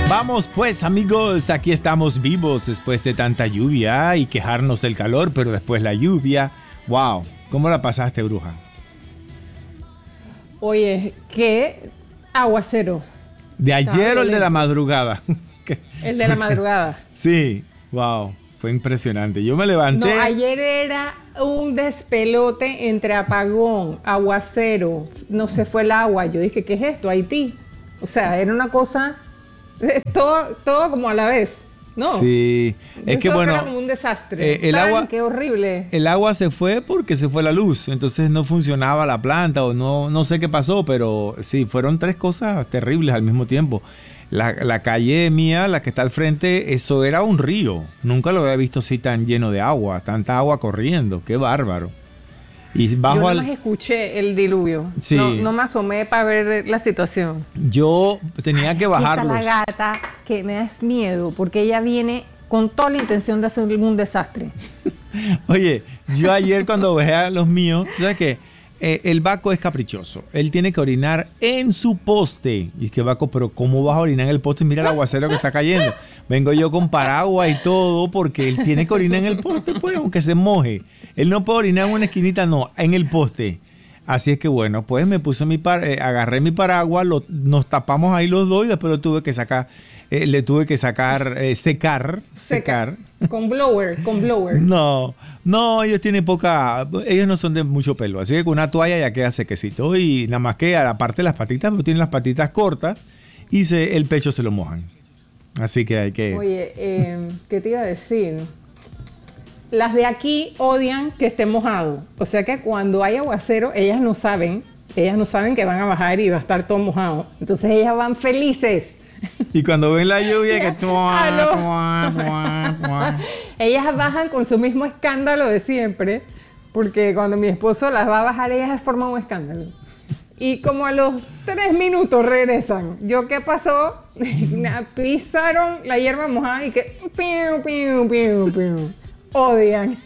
Vamos pues amigos, aquí estamos vivos después de tanta lluvia y quejarnos del calor, pero después la lluvia. Wow, ¿cómo la pasaste, bruja? Oye, qué aguacero. ¿De ayer o el de la madrugada? El de la madrugada. Sí, wow, fue impresionante. Yo me levanté. No, ayer era un despelote entre apagón, aguacero, no se fue el agua. Yo dije, ¿qué es esto? Haití. O sea, era una cosa, todo como a la vez. No. Sí, es que bueno. Era como un desastre. El agua, qué horrible. El agua se fue porque se fue la luz, entonces no funcionaba la planta o no sé qué pasó, pero sí, fueron tres cosas terribles al mismo tiempo. La calle mía, la que está al frente, eso era un río. Nunca lo había visto así tan lleno de agua, tanta agua corriendo, qué bárbaro. Y bajo yo nomás escuché el diluvio. Sí. No me asomé para ver la situación. Yo tenía que bajarlos. Aquí está la gata que me da miedo porque ella viene con toda la intención de hacer un desastre. Oye, yo ayer cuando bajé a los míos, ¿tú sabes qué? El Baco es caprichoso. Él tiene que orinar en su poste. Y es que Baco, pero ¿cómo vas a orinar en el poste? Mira el aguacero que está cayendo. Vengo yo con paraguas y todo porque él tiene que orinar en el poste, pues, aunque se moje. Él no puede orinar en una esquinita, no, en el poste. Así es que bueno, pues me puse agarré mi paraguas, nos tapamos ahí los dos y después lo tuve que sacar, le tuve que sacar, secar. Con blower. No, ellos tienen ellos no son de mucho pelo, así que con una toalla ya queda sequecito y nada más que aparte de las patitas, pero tienen las patitas cortas y el pecho se lo mojan. Así que hay que... Oye, ¿qué te iba a decir? Las de aquí odian que esté mojado. O sea que cuando hay aguacero, ellas no saben que van a bajar y va a estar todo mojado. Entonces ellas van felices. Y cuando ven la lluvia, que... Ellas bajan con su mismo escándalo de siempre, porque cuando mi esposo las va a bajar, ellas forman un escándalo. Y como a los 3 minutos regresan. ¿Qué pasó? Pisaron la hierba mojada y que... piu. Odian.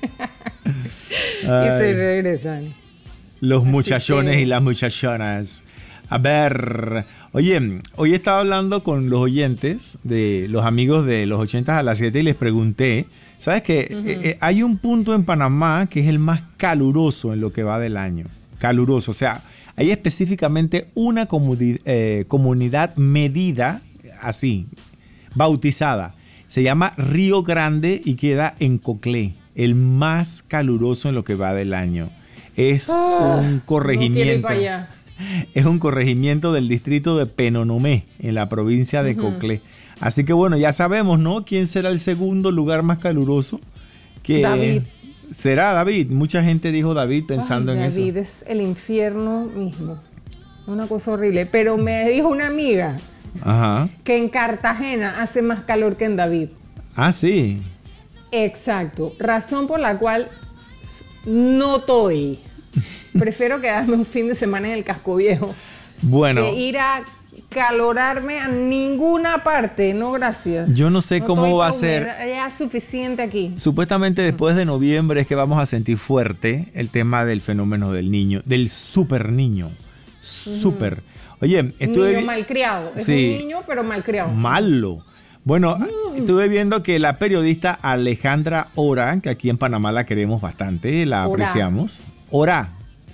Y se regresan. Los muchachones y las muchachonas. A ver, oye, hoy estaba hablando con los oyentes, de los amigos de los 80 a las 7 y les pregunté, ¿sabes qué? Hay un punto en Panamá que es el más caluroso en lo que va del año. Caluroso, o sea, hay específicamente una comunidad medida así, bautizada. Se llama Río Grande y queda en Coclé, el más caluroso en lo que va del año. Es un corregimiento. No quiero ir para allá. Es un corregimiento del distrito de Penonomé, en la provincia de Coclé. Así que bueno, ya sabemos, ¿no? ¿Quién será el segundo lugar más caluroso? David. ¿Será David? Mucha gente dijo David pensando en eso. David es el infierno mismo. Una cosa horrible. Pero me dijo una amiga... Ajá. Que en Cartagena hace más calor que en David. Ah, sí. Exacto. Razón por la cual no estoy. Prefiero quedarme un fin de semana en el Casco Viejo. Bueno. Que ir a calorarme a ninguna parte. No, gracias. Yo no sé cómo va a ser. Ya es suficiente aquí. Supuestamente después de noviembre es que vamos a sentir fuerte el tema del fenómeno del niño, del super niño. Súper. Oye, estuve... Niño malcriado. Es sí, un niño, pero malcriado. Malo. Bueno, estuve viendo que la periodista Alejandra Ora, que aquí en Panamá la queremos bastante, la apreciamos. Ora.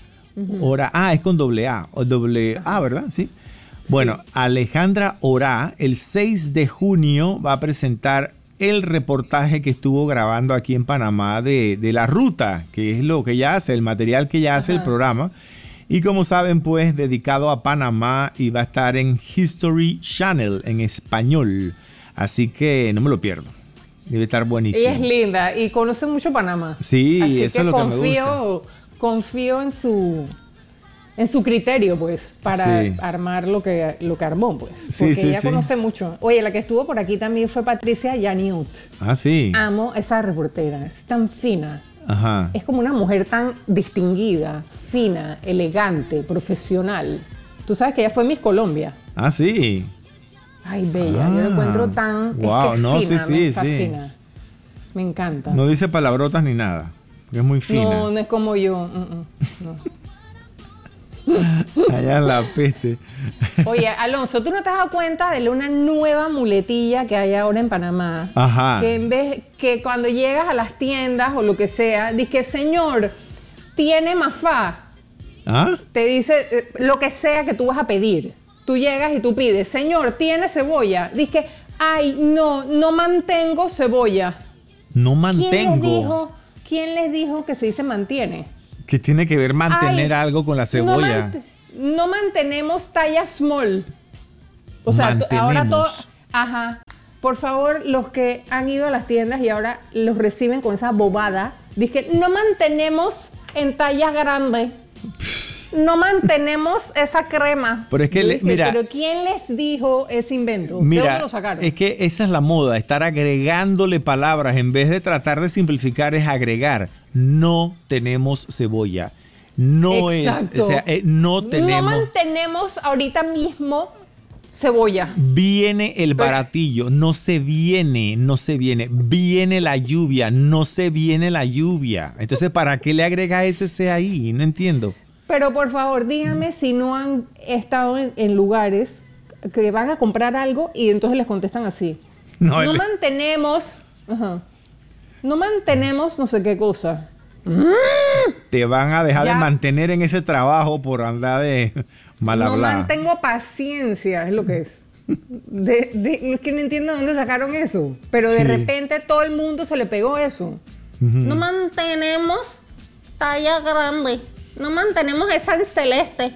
Es con doble A. O doble A, ¿verdad? Sí. Bueno, sí. Alejandra Ora, el 6 de junio va a presentar el reportaje que estuvo grabando aquí en Panamá de la ruta, que es lo que ella hace, el material que ella hace, el programa. Y como saben, pues, dedicado a Panamá y va a estar en History Channel en español. Así que no me lo pierdo. Debe estar buenísimo. Ella es linda y conoce mucho Panamá. Sí, así eso es lo que me gusta. Confío en su criterio, pues, para armar lo que armó, pues. Porque ella conoce mucho. Oye, la que estuvo por aquí también fue Patricia Yaniut. Ah, sí. Amo esa reportera. Es tan fina. Ajá. Es como una mujer tan distinguida, fina, elegante, profesional. Tú sabes que ella fue Miss Colombia. Ah, sí. Ay, bella. Yo la encuentro tan... Wow, es que no, fina, sí, me fascina. Me encanta. No dice palabrotas ni nada. Es muy fina. No es como yo. No. Allá en la peste. Oye, Alonso, ¿tú no te has dado cuenta de una nueva muletilla que hay ahora en Panamá? Ajá. Que en vez que cuando llegas a las tiendas o lo que sea, dices, señor, ¿tiene mafá? ¿Ah? Te dice lo que sea que tú vas a pedir. Tú llegas y tú pides, señor, ¿tiene cebolla? Dices, ay, no mantengo cebolla. No mantengo. ¿Quién les dijo que se dice mantiene? ¿Qué tiene que ver mantener algo con la cebolla? No mantenemos talla small. O sea, ahora todo... Ajá. Por favor, los que han ido a las tiendas y ahora los reciben con esa bobada, dicen, no mantenemos en talla grande. No mantenemos esa crema. Pero es que, dije, mira... ¿Pero quién les dijo ese invento? Mira, ¿De dónde lo sacaron? es que esa es la moda, estar agregándole palabras. En vez de tratar de simplificar, es agregar. No tenemos cebolla. No Exacto. es... O sea, no tenemos... No mantenemos ahorita mismo cebolla. Viene el baratillo, no se viene. Viene la lluvia, no se viene la lluvia. Entonces, ¿para qué le agrega ese C ahí? No entiendo. Pero por favor, díganme si no han estado en lugares que van a comprar algo y entonces les contestan así. No mantenemos... Ajá, no mantenemos no sé qué cosa. Te van a dejar de mantener en ese trabajo por andar de mal hablar. No mantengo paciencia, es lo que es. Es que no entiendo de dónde sacaron eso. Pero de repente todo el mundo se le pegó eso. No mantenemos talla grande. No mantenemos esa en celeste.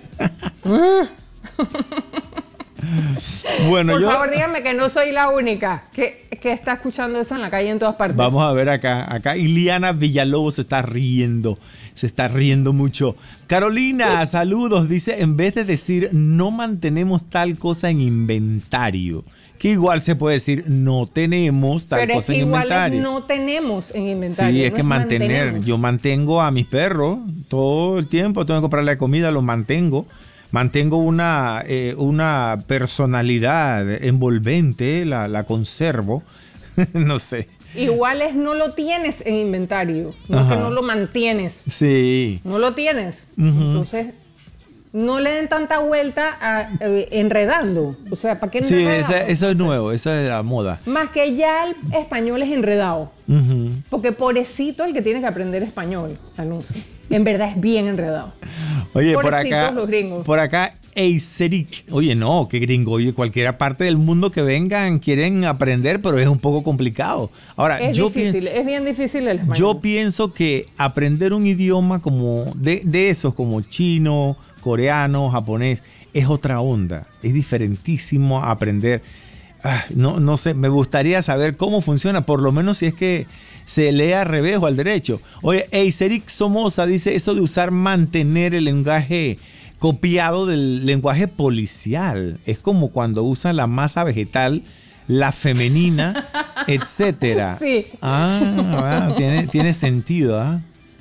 Bueno, Por favor, díganme que no soy la única que está escuchando eso en la calle en todas partes. Vamos a ver acá. Iliana Villalobos se está riendo mucho. Carolina, saludos. Dice, en vez de decir no mantenemos tal cosa en inventario, que igual se puede decir no tenemos tal cosa en inventario. Pero no tenemos en inventario. Sí, es que mantener. Mantenemos. Yo mantengo a mis perros todo el tiempo. Tengo que comprarle comida, los mantengo. Mantengo una personalidad envolvente, la conservo. No sé. Igual no lo tienes en inventario, no que no lo mantienes. Sí. No lo tienes. Entonces, no le den tanta vuelta a enredando. O sea, ¿para qué enredamos? Sí, eso es nuevo, esa es la moda. Más que ya el español es enredado. Porque pobrecito el que tiene que aprender español, Alonso. En verdad es bien enredado. Oye, pobrecitos los gringos. Por acá, Eiseric. Oye, no, qué gringo. Oye, cualquier parte del mundo que vengan quieren aprender, pero es un poco complicado. Ahora, es bien difícil el español. Yo pienso que aprender un idioma como de esos, como chino, coreano, japonés, es otra onda. Es diferentísimo aprender. No sé, me gustaría saber cómo funciona, por lo menos si es que se lee al revés o al derecho. Oye, Eiseric Somoza dice eso de usar mantener el lenguaje copiado del lenguaje policial. Es como cuando usan la masa vegetal, la femenina, etcétera. Sí. Tiene sentido,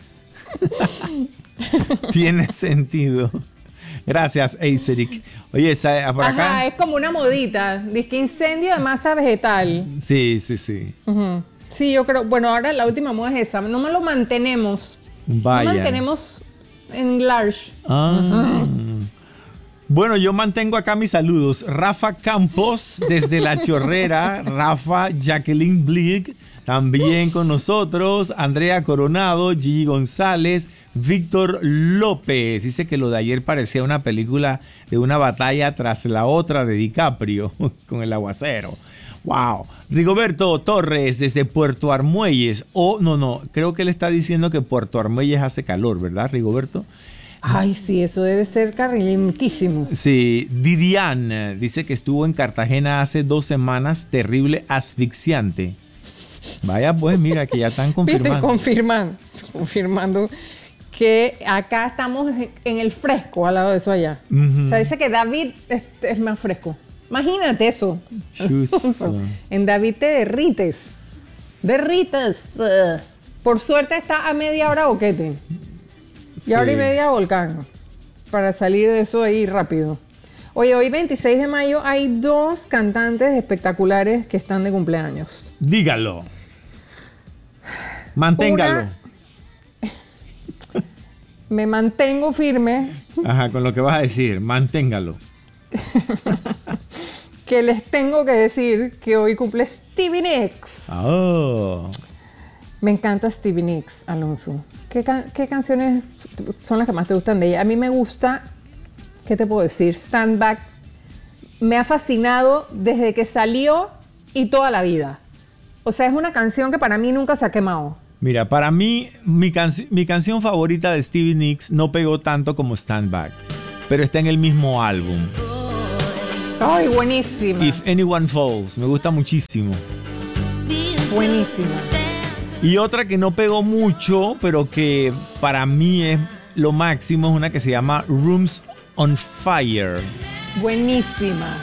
Tiene sentido. Gracias, Eiseric. Oye, por acá. Es como una modita. Dice incendio de masa vegetal. Sí. Sí, yo creo. Bueno, ahora la última moda es esa. No me lo mantenemos. Vaya. No mantenemos en large. Bueno, yo mantengo acá mis saludos. Rafa Campos, desde La Chorrera. Rafa, Jacqueline Blick, también con nosotros. Andrea Coronado, Gigi González, Víctor López. Dice que lo de ayer parecía una película de una batalla tras la otra de DiCaprio con el aguacero. ¡Wow! Rigoberto Torres, desde Puerto Armuelles. Creo que él está diciendo que Puerto Armuelles hace calor, ¿verdad, Rigoberto? Ay, sí, eso debe ser calientísimo. Sí, Didian dice que estuvo en Cartagena hace 2 semanas, terrible, asfixiante. Vaya pues, mira que ya están confirmando. Confirmando que acá estamos en el fresco al lado de eso allá. O sea, dice que David es más fresco. Imagínate eso. En David te derrites. Por suerte está a media hora boquete. Y ahora y media volcán. Para salir de eso ahí rápido. Oye, hoy 26 de mayo hay 2 cantantes espectaculares que están de cumpleaños. Dígalo. Manténgalo. me mantengo firme. Ajá, con lo que vas a decir, manténgalo. Que les tengo que decir que hoy cumple Stevie Nicks. Oh. Me encanta Stevie Nicks, Alonso. ¿Qué canciones son las que más te gustan de ella? A mí me gusta, ¿qué te puedo decir? Stand Back. Me ha fascinado desde que salió y toda la vida. O sea, es una canción que para mí nunca se ha quemado. Mira, para mí, mi canción favorita de Stevie Nicks no pegó tanto como Stand Back, pero está en el mismo álbum. ¡Ay, buenísima! If Anyone Falls, me gusta muchísimo. Buenísima. Y otra que no pegó mucho, pero que para mí es lo máximo, es una que se llama Rooms on Fire. Buenísima.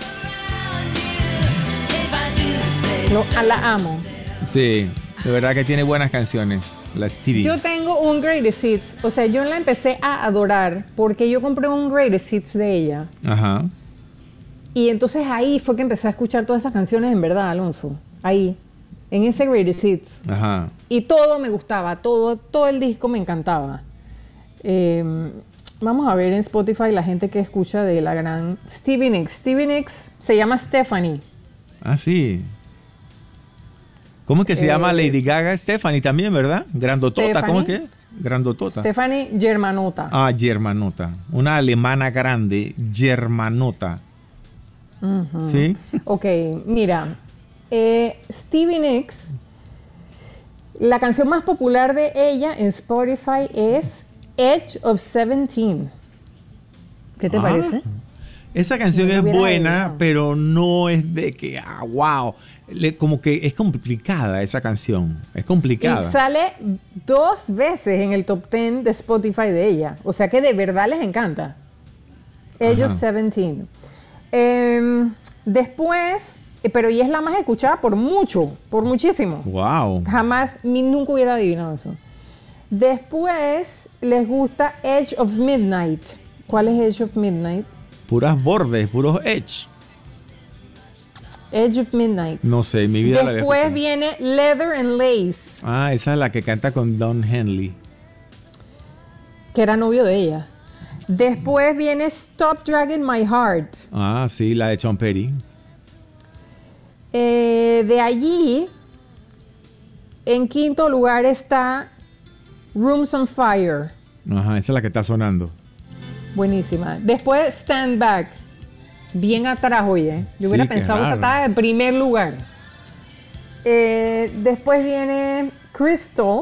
La amo. Sí, de verdad que tiene buenas canciones, la Stevie. Yo tengo un Greatest Hits, o sea, yo la empecé a adorar porque yo compré un Greatest Hits de ella. Ajá. Y entonces ahí fue que empecé a escuchar todas esas canciones en verdad, Alonso. Ahí, en ese Greatest Hits. Ajá. Y todo me gustaba, todo el disco me encantaba. Vamos a ver en Spotify la gente que escucha de la gran Stevie Nicks. Stevie Nicks se llama Stephanie. Ah, sí. ¿Cómo es que se llama Lady Gaga? Stephanie también, ¿verdad? Grandotota, Stephanie, ¿cómo es que? Grandotota. Stephanie Germanota. Ah, Germanota. Una alemana grande, Germanota. Uh-huh. ¿Sí? Ok, mira. Stevie Nicks, la canción más popular de ella en Spotify es Edge of 17. ¿Qué te parece? Esa canción es buena, adivinado. pero no es de que, wow. Como que es complicada esa canción. Es complicada. Y sale 2 veces en el top 10 de Spotify de ella. O sea que de verdad les encanta. Edge of 17. Después, pero y es la más escuchada por muchísimo. Wow. Jamás, nunca hubiera adivinado eso. Después les gusta Edge of Midnight. ¿Cuál es Edge of Midnight? Puras bordes, puros edge. Edge of Midnight. No sé, en mi vida la había Después escuchado. viene Leather and Lace, Ah, esa es la que canta con Don Henley. que era novio de ella. Después viene Stop Dragging My Heart. Ah, sí, la de Tom Petty. De allí, en quinto lugar está Rooms on Fire. Ajá, esa es la que está sonando. Buenísima. Después Stand Back. Bien atrás, oye. Yo hubiera Sí, qué pensado que esa raro. estaba en primer lugar. Después viene Crystal,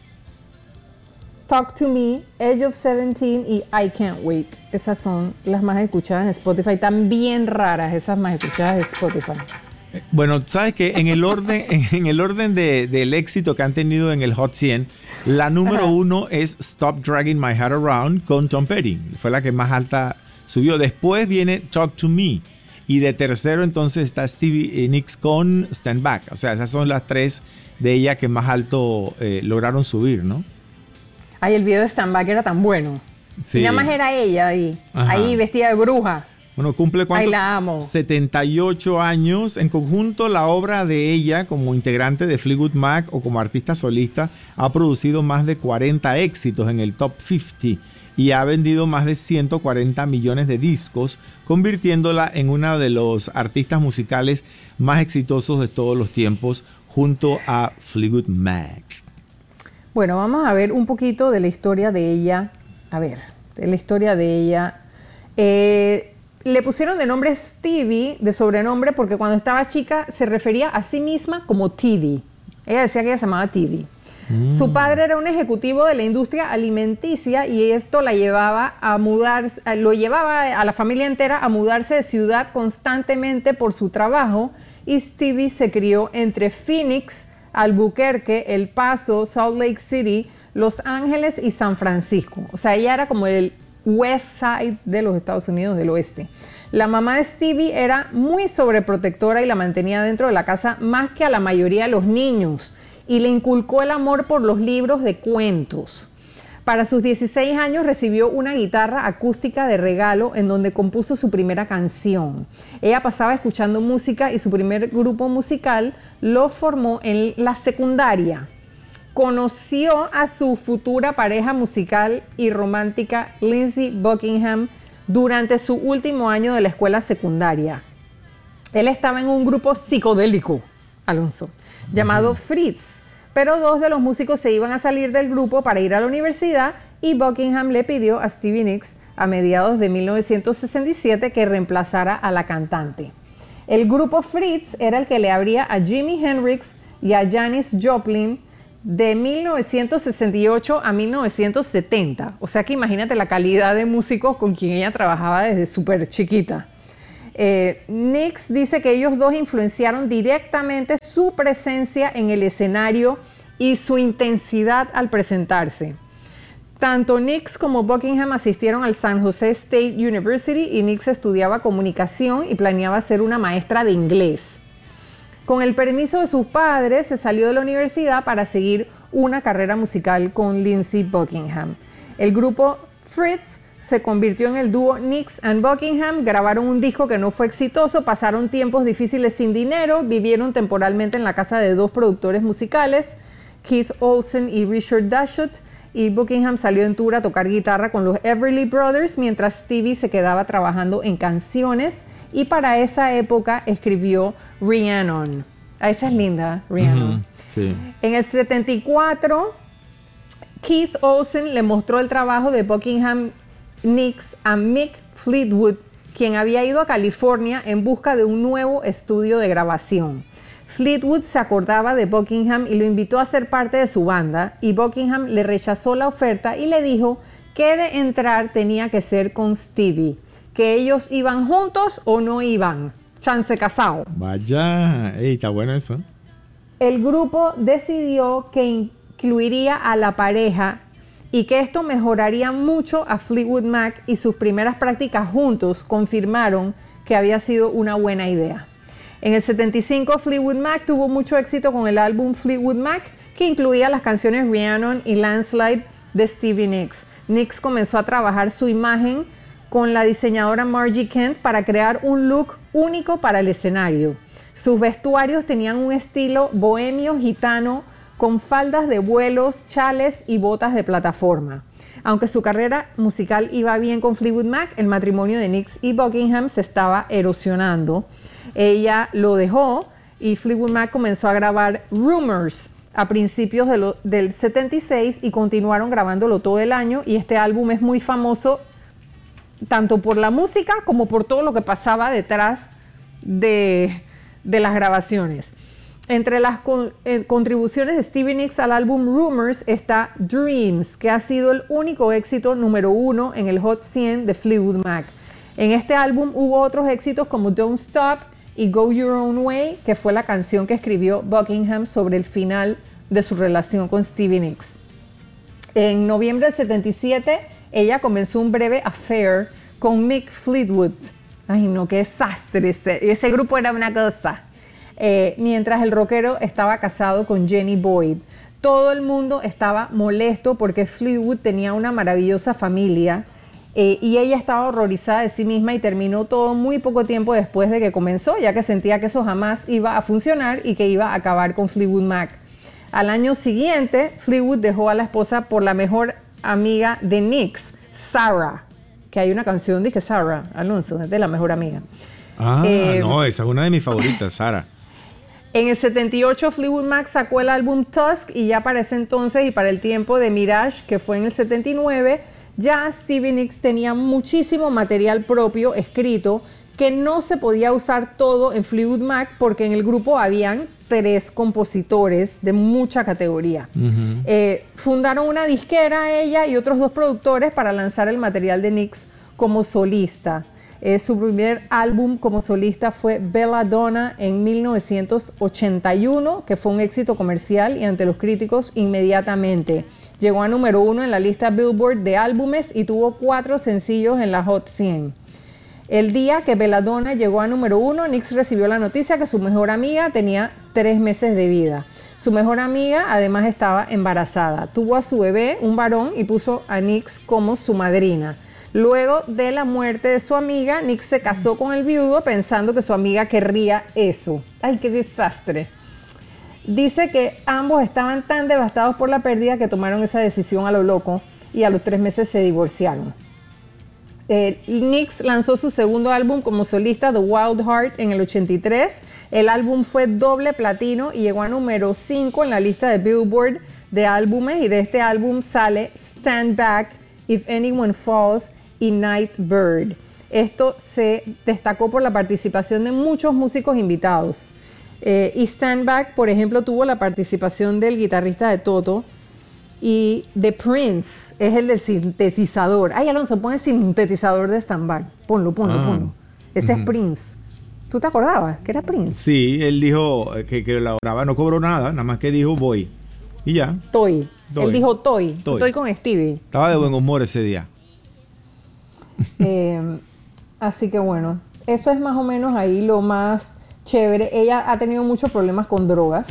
Talk to Me, Edge of 17 y I Can't Wait. Esas son las más escuchadas en Spotify. Están bien raras esas más escuchadas de Spotify. Bueno, sabes que en el orden del éxito que han tenido en el Hot 100, la número 1 es Stop Dragging My Heart Around con Tom Petty. Fue la que más alta subió. Después viene Talk to Me. Y de tercero entonces está Stevie Nicks con Stand Back. O sea, esas son las 3 de ella que más alto lograron subir, ¿no? Ay, el video de Stand Back era tan bueno. Sí. Y nada más era ella ahí. Ajá. Ahí vestida de bruja. Bueno, cumple ¿cuántos? Ay, la amo. 78 años. En conjunto, la obra de ella como integrante de Fleetwood Mac o como artista solista ha producido más de 40 éxitos en el Top 50 y ha vendido más de 140 millones de discos, convirtiéndola en una de los artistas musicales más exitosos de todos los tiempos junto a Fleetwood Mac. Bueno, vamos a ver un poquito de la historia de ella. A ver, de la historia de ella. Le pusieron de nombre Stevie, de sobrenombre, porque cuando estaba chica se refería a sí misma como Tiddy. Ella decía que ella se llamaba Tiddy. Su padre era un ejecutivo de la industria alimenticia y esto la llevaba a mudarse, lo llevaba a la familia entera a mudarse de ciudad constantemente por su trabajo, y Stevie se crió entre Phoenix, Albuquerque, El Paso, Salt Lake City, Los Ángeles y San Francisco. O sea, ella era como el West Side de los Estados Unidos, del oeste. La mamá de Stevie era muy sobreprotectora y la mantenía dentro de la casa más que a la mayoría de los niños, y le inculcó el amor por los libros de cuentos. Para sus 16 años recibió una guitarra acústica de regalo en donde compuso su primera canción. Ella pasaba escuchando música y su primer grupo musical lo formó en la secundaria. conoció a su futura pareja musical y romántica Lindsey Buckingham durante su último año de la escuela secundaria. Él estaba en un grupo psicodélico, Alonso, llamado Fritz, pero dos de los músicos se iban a salir del grupo para ir a la universidad y Buckingham le pidió a Stevie Nicks a mediados de 1967 que reemplazara a la cantante. El grupo Fritz era el que le abría a Jimi Hendrix y a Janis Joplin de 1968 a 1970. O sea que imagínate la calidad de músicos con quien ella trabajaba desde súper chiquita. Nicks dice que ellos dos influenciaron directamente su presencia en el escenario y su intensidad al presentarse. Tanto Nicks como Buckingham asistieron al San Jose State University y Nicks estudiaba comunicación y planeaba ser una maestra de inglés. Con el permiso de sus padres, se salió de la universidad para seguir una carrera musical con Lindsey Buckingham. El grupo Fritz se convirtió en el dúo Nicks and Buckingham, grabaron un disco que no fue exitoso, pasaron tiempos difíciles sin dinero, vivieron temporalmente en la casa de dos productores musicales, Keith Olsen y Richard Dashut, y Buckingham salió en tour a tocar guitarra con los Everly Brothers, mientras Stevie se quedaba trabajando en canciones, y para esa época escribió Rhiannon. Esa es linda, Rhiannon. Sí. En el 74, Keith Olsen le mostró el trabajo de Buckingham Nicks a Mick Fleetwood, quien había ido a California en busca de un nuevo estudio de grabación. Fleetwood se acordaba de Buckingham y lo invitó a ser parte de su banda, y Buckingham le rechazó la oferta y le dijo que de entrar tenía que ser con Stevie, que ellos iban juntos o no iban, chance casado. Vaya, está bueno eso. El grupo decidió que incluiría a la pareja y que esto mejoraría mucho a Fleetwood Mac, y sus primeras prácticas juntos confirmaron que había sido una buena idea. En el 75, Fleetwood Mac tuvo mucho éxito con el álbum Fleetwood Mac, que incluía las canciones Rhiannon y Landslide de Stevie Nicks. Nicks comenzó a trabajar su imagen con la diseñadora Margie Kent para crear un look único para el escenario. Sus vestuarios tenían un estilo bohemio gitano, con faldas de vuelos, chales y botas de plataforma. Aunque su carrera musical iba bien con Fleetwood Mac, el matrimonio de Nicks y Buckingham se estaba erosionando. Ella lo dejó y Fleetwood Mac comenzó a grabar Rumors a principios del 76 y continuaron grabándolo todo el año, y este álbum es muy famoso tanto por la música como por todo lo que pasaba detrás de las grabaciones. Entre las contribuciones de Stevie Nicks al álbum Rumors está Dreams, que ha sido el único éxito número 1 en el Hot 100 de Fleetwood Mac. En este álbum hubo otros éxitos como Don't Stop y Go Your Own Way, que fue la canción que escribió Buckingham sobre el final de su relación con Stevie Nicks. En noviembre del 77, ella comenzó un breve affair con Mick Fleetwood. Ay no, qué desastre, ese grupo era una cosa. Mientras el rockero estaba casado con Jenny Boyd. Todo el mundo estaba molesto porque Fleetwood tenía una maravillosa familia, y ella estaba horrorizada de sí misma, y terminó todo muy poco tiempo después de que comenzó, ya que sentía que eso jamás iba a funcionar y que iba a acabar con Fleetwood Mac. Al año siguiente, Fleetwood dejó a la esposa por la mejor amiga de Nicks, Sarah, que hay una canción de que Sarah Alonso es de la mejor amiga. No, esa es una de mis favoritas, Sarah. En el 78, Fleetwood Mac sacó el álbum Tusk, y ya para ese entonces y para el tiempo de Mirage, que fue en el 79, ya Stevie Nicks tenía muchísimo material propio escrito que no se podía usar todo en Fleetwood Mac, porque en el grupo habían 3 compositores de mucha categoría. Fundaron una disquera ella y otros 2 productores para lanzar el material de Nicks como solista. Su primer álbum como solista fue Belladonna en 1981, que fue un éxito comercial y ante los críticos inmediatamente. Llegó a número 1 en la lista Billboard de álbumes y tuvo 4 sencillos en la Hot 100. El día que Belladonna llegó a número 1, Nicks recibió la noticia que su mejor amiga tenía 3 meses de vida. Su mejor amiga además estaba embarazada. Tuvo a su bebé, un varón, y puso a Nicks como su madrina. Luego de la muerte de su amiga, Nicks se casó con el viudo pensando que su amiga querría eso. ¡Ay, qué desastre! Dice que ambos estaban tan devastados por la pérdida que tomaron esa decisión a lo loco y a los 3 meses se divorciaron. Nicks lanzó su segundo álbum como solista, The Wild Heart, en el 83. El álbum fue doble platino y llegó a número 5 en la lista de Billboard de álbumes, y de este álbum sale Stand Back, If Anyone Falls y Night Bird. Esto se destacó por la participación de muchos músicos invitados. Y Stand Back, por ejemplo, tuvo la participación del guitarrista de Toto y de Prince, es el del sintetizador. Ay, Alonso, pon el sintetizador de Stand Back. Ponlo. Ese es Prince. ¿Tú te acordabas que era Prince? Sí, él dijo que la graba, no cobró nada más que dijo voy. Y ya. Toy. Él dijo Toy con Stevie. Estaba de buen humor ese día. Así que bueno, eso es más o menos ahí lo más chévere. Ella ha tenido muchos problemas con drogas.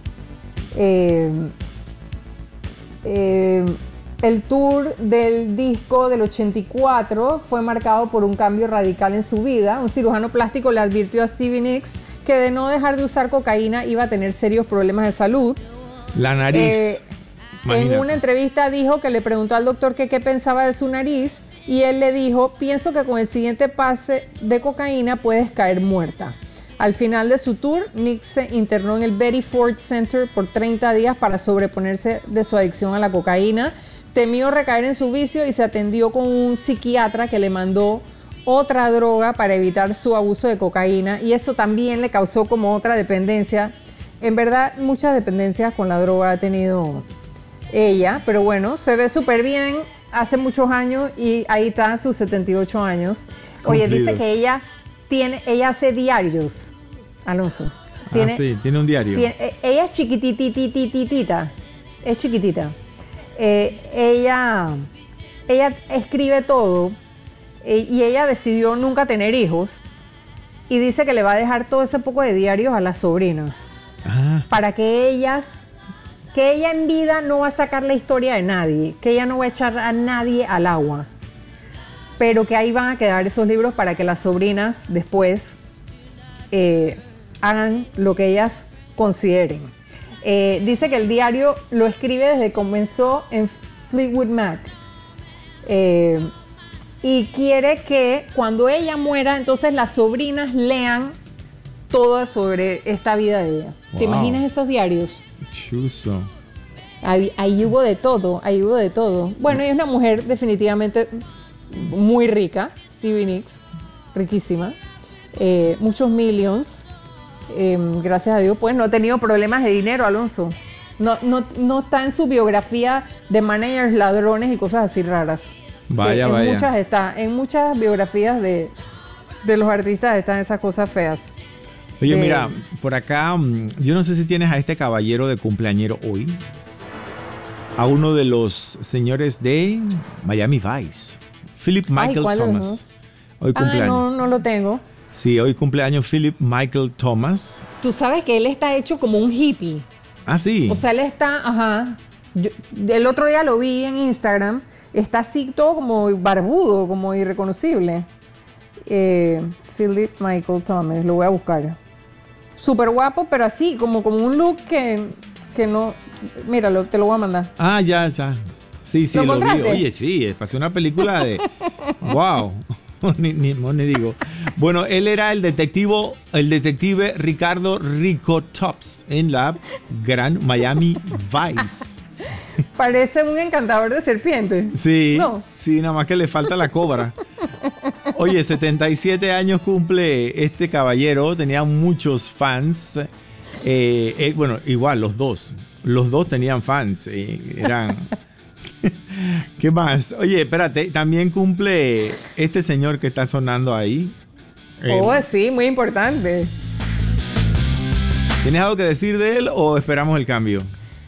El tour del disco del 84 fue marcado por un cambio radical en su vida. Un cirujano plástico le advirtió a Stevie Nicks que de no dejar de usar cocaína iba a tener serios problemas de salud. La nariz. En una entrevista dijo que le preguntó al doctor que qué pensaba de su nariz, y él le dijo: pienso que con el siguiente pase de cocaína puedes caer muerta. Al final de su tour, Nicks se internó en el Betty Ford Center por 30 días para sobreponerse de su adicción a la cocaína. Temió recaer en su vicio y se atendió con un psiquiatra que le mandó otra droga para evitar su abuso de cocaína, y eso también le causó como otra dependencia. En verdad, muchas dependencias con la droga ha tenido ella, pero bueno, se ve súper bien hace muchos años y ahí está, sus 78 años. Oye, dice que ella hace diarios, Alonso. Tiene un diario. Ella es chiquititititita, es chiquitita. Ella escribe todo, y ella decidió nunca tener hijos, y dice que le va a dejar todo ese poco de diarios a las sobrinas. Para que ella en vida no va a sacar la historia de nadie, que ella no va a echar a nadie al agua, pero que ahí van a quedar esos libros para que las sobrinas después hagan lo que ellas consideren. Dice que el diario lo escribe desde que comenzó en Fleetwood Mac, y quiere que cuando ella muera, entonces las sobrinas lean todo sobre esta vida de ella. Wow. ¿Te imaginas esos diarios? Chuso. Ahí hubo de todo, Bueno, ella es una mujer definitivamente muy rica, Stevie Nicks, riquísima, muchos millions, gracias a Dios, pues no ha tenido problemas de dinero, Alonso. No está en su biografía de managers, ladrones y cosas así raras. Vaya. En muchas biografías de los artistas están esas cosas feas. Oye, mira, por acá, yo no sé si tienes a este caballero de cumpleañero hoy, a uno de los señores de Miami Vice, Philip Michael Thomas. Hoy cumpleaños. No lo tengo. Sí, hoy cumpleaños Philip Michael Thomas. Tú sabes que él está hecho como un hippie. Ah, sí. O sea, él está, el otro día lo vi en Instagram, está así todo como barbudo, como irreconocible. Philip Michael Thomas, lo voy a buscar. Súper guapo, pero así, como un look que no... Míralo, te lo voy a mandar. Ah, ya. Sí, lo vi. Oye, sí, pasé una película de... ¡Wow! ni digo. Bueno, él era el detective Ricardo Rico Tops en la gran Miami Vice. Parece un encantador de serpientes. Sí, ¿no? Sí, nada más que le falta la cobra. Oye, 77 años cumple este caballero, tenía muchos fans. Bueno, igual, los dos tenían fans. Eran... ¿Qué más? Oye, espérate, también cumple este señor que está sonando ahí. Sí, muy importante. ¿Tienes algo que decir de él o esperamos el cambio?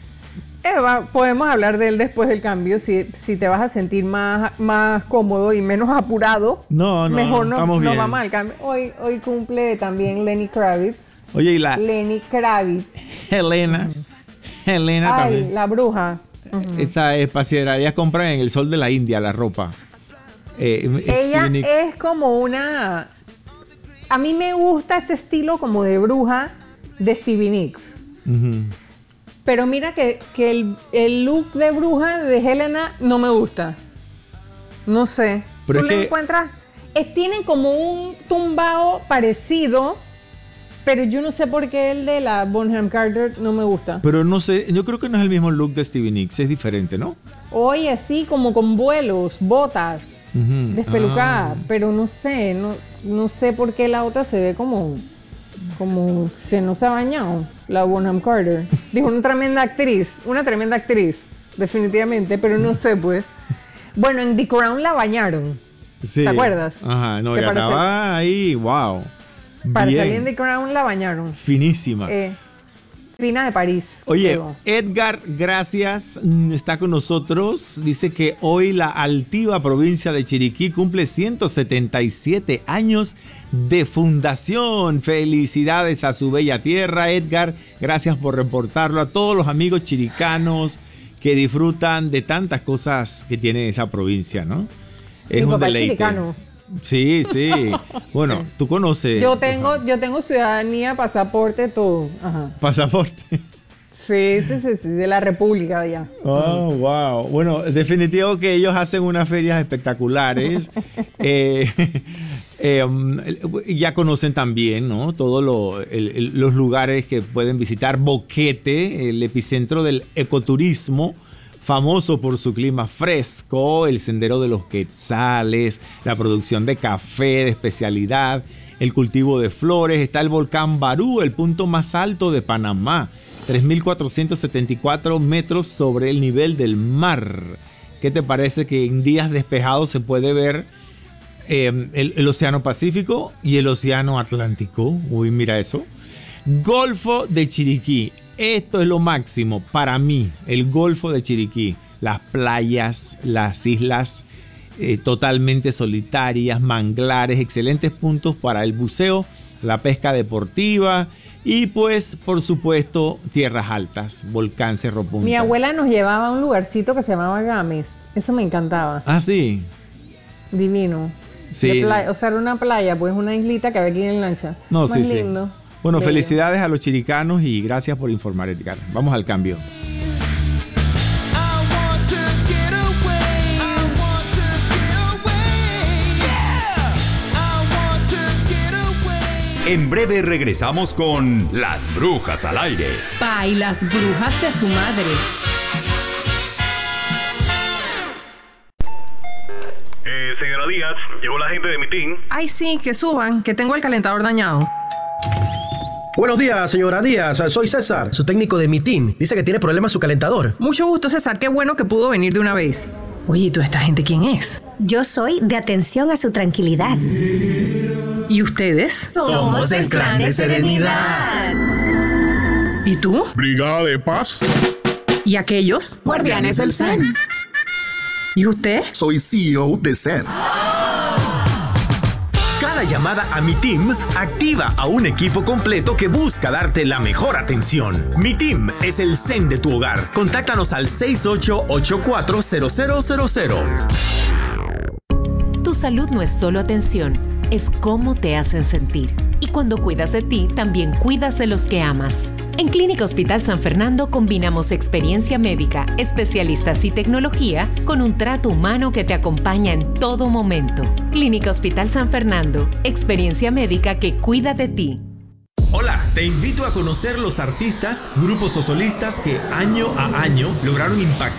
Podemos hablar de él después del cambio. Si te vas a sentir más cómodo y menos apurado, mejor no vamos al cambio. Hoy cumple también Lenny Kravitz. Oye, Lenny Kravitz. Helena también. La bruja. Esta espaciera, ella compra en el Sol de la India la ropa. Ella es como una... A mí me gusta ese estilo como de bruja de Stevie Nicks. Ujú. Pero mira que el look de bruja de Helena no me gusta. No sé. Pero ¿Tú es le que- encuentras? Tienen como un tumbao parecido, pero yo no sé por qué el de la Bonham Carter no me gusta. Pero no sé, yo creo que no es el mismo look de Stevie Nicks, es diferente, ¿no? Oye, así como con vuelos, botas, Ujú. despelucada, Ah. pero no sé, no sé por qué la otra se ve como se no se ha bañado, la Bonham Carter. Dijo una tremenda actriz, definitivamente, pero no sé pues. Bueno, en The Crown la bañaron. Sí. ¿Te acuerdas? Ajá, no, Que ya para estaba ahí, wow. Para Bien. salir en The Crown la bañaron. Finísima. Fina de París. Oye, creo. Edgar, gracias, está con nosotros. Dice que hoy la altiva provincia de Chiriquí cumple 177 años de fundación. Felicidades a su bella tierra, Edgar. Gracias por reportarlo a todos los amigos chiricanos que disfrutan de tantas cosas que tiene esa provincia, ¿no? Es Mi un papá es deleite. chiricano. Sí, sí. Bueno, tú conoces. Yo tengo ciudadanía, pasaporte, todo. Ajá. Pasaporte. Sí, de la República de allá. Oh, wow. Bueno, definitivo que ellos hacen unas ferias espectaculares. Ya conocen también, ¿no? Todos los lugares que pueden visitar. Boquete, el epicentro del ecoturismo, famoso por su clima fresco, el sendero de los quetzales, la producción de café de especialidad, el cultivo de flores. Está el volcán Barú, el punto más alto de Panamá, 3.474 metros sobre el nivel del mar. ¿Qué te parece que en días despejados se puede ver el Océano Pacífico y el Océano Atlántico? Uy, mira eso. Golfo de Chiriquí. Esto es lo máximo para mí, el Golfo de Chiriquí. Las playas, las islas totalmente solitarias, manglares, excelentes puntos para el buceo, la pesca deportiva y pues, por supuesto, tierras altas, volcán Cerro Punta. Mi abuela nos llevaba a un lugarcito que se llamaba Gámez. Eso me encantaba. Ah, sí. Divino. Sí. De playa, o sea, era una playa, pues una islita que había aquí en lancha. No, Más sí, lindo. sí. Bueno, Bello. felicidades a los chiricanos y gracias por informar, Edgar. Vamos al cambio. En breve regresamos con Las Brujas al Aire. Pa y las brujas de su madre. Señora Díaz, llegó la gente de mi team. Ay, sí, que suban, que tengo el calentador dañado. Buenos días, señora Díaz. Soy César, su técnico de Mitin. Dice que tiene problemas su calentador. Mucho gusto, César, qué bueno que pudo venir de una vez. Oye, ¿y toda esta gente quién es? Yo soy de atención a su tranquilidad. ¿Y ustedes? Somos del Clan de Serenidad. ¿Y tú? Brigada de Paz. ¿Y aquellos? Guardianes del Zen. ¿Y usted? Soy CEO de Zen. Cada llamada a Mi Team activa a un equipo completo que busca darte la mejor atención. Mi Team es el Zen de tu hogar. Contáctanos al 68840000. Tu salud no es solo atención, es cómo te hacen sentir. Y cuando cuidas de ti, también cuidas de los que amas. En Clínica Hospital San Fernando combinamos experiencia médica, especialistas y tecnología con un trato humano que te acompaña en todo momento. Clínica Hospital San Fernando, experiencia médica que cuida de ti. Hola, te invito a conocer los artistas, grupos o solistas que año a año lograron impactar